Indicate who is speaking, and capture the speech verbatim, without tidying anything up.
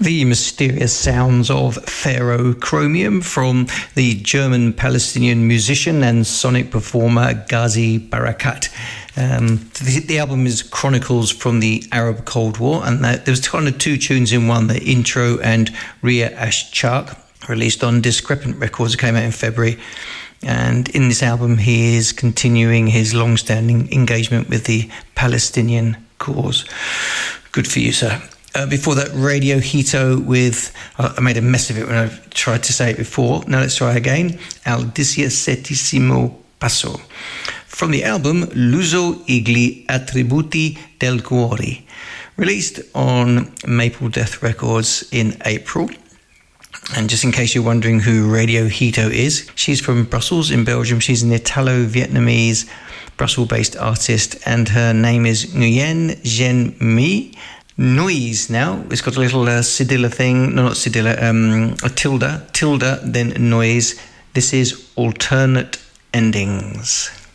Speaker 1: The mysterious sounds of Ferrochromium from the German-Palestinian musician and sonic performer Ghazi Barakat. Um, the, the album is Chronicles from the Arab Cold War, and that, there was kind of two tunes in one, the intro and Ria Ashchak, released on Discrepant Records. It came out in February. And in this album, he is continuing his long-standing engagement with the Palestinian cause. Good for you, sir. Uh, before that, Radio Hito with, uh, I made a mess of it when I tried to say it before. Now let's try again. Al diciassettissimo passo. From the album L'uso e gli attributi del cuore, released on Maple Death Records in April. And just in case you're wondering who Radio Hito is, she's from Brussels in Belgium. She's an Italo-Vietnamese Brussels-based artist, and her name is Nguyen Gen Mi. Noise now, it's got a little uh, cedilla thing, no, not cedilla, um, a tilde, tilde, then noise. This is Alternate Endings.